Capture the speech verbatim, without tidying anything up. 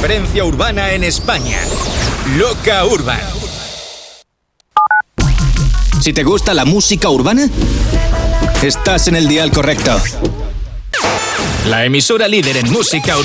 referencia urbana en España. Loca Urban. Si te gusta la música urbana, estás en el dial correcto. La emisora líder en música urbana.